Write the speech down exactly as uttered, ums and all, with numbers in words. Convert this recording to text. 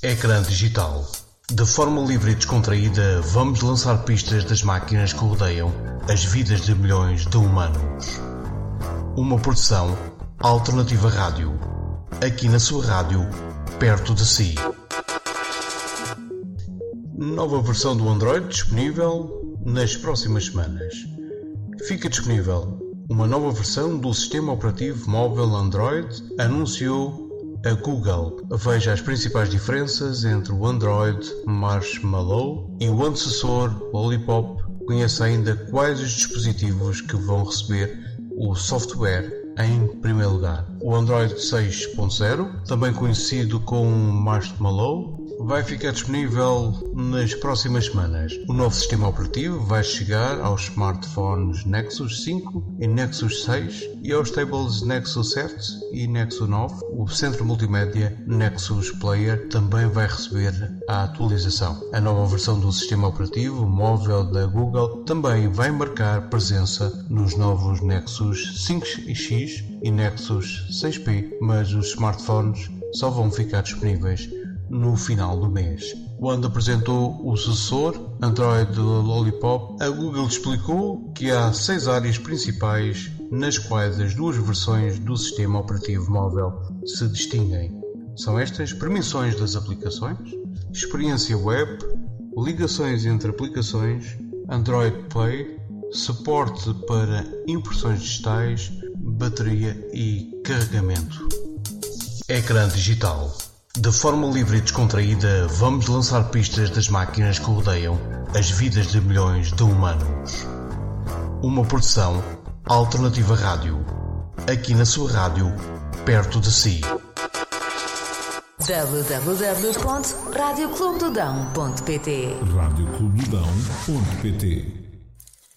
Ecrã digital. De forma livre e descontraída, vamos lançar pistas das máquinas que rodeiam as vidas de milhões de humanos. Uma produção Alternativa Rádio. Aqui na sua rádio, perto de si. Nova versão do Android disponível nas próximas semanas. Fica disponível uma nova versão do sistema operativo móvel Android, anunciou a Google. Veja as principais diferenças entre o Android Marshmallow e o antecessor Lollipop. Conheça ainda quais os dispositivos que vão receber o software em primeiro lugar. O Android seis ponto zero, também conhecido como Marshmallow, vai ficar disponível nas próximas semanas. O novo sistema operativo vai chegar aos smartphones Nexus cinco e Nexus seis e aos tablets Nexus sete e Nexus nove. O centro multimédia Nexus Player também vai receber a atualização. A nova versão do sistema operativo móvel da Google também vai marcar presença nos novos Nexus cinco X e Nexus seis P, mas os smartphones só vão ficar disponíveis no final do mês. Quando apresentou o sucessor Android Lollipop, a Google explicou que há seis áreas principais nas quais as duas versões do sistema operativo móvel se distinguem. São estas: permissões das aplicações, experiência web, ligações entre aplicações, Android Play, suporte para impressões digitais, bateria e carregamento. Ecrã digital. De forma livre e descontraída, vamos lançar pistas das máquinas que rodeiam as vidas de milhões de humanos. Uma produção Alternativa Rádio. Aqui na sua rádio, perto de si. w w w ponto rádio clube do dão ponto p t rádio clube do dão ponto p t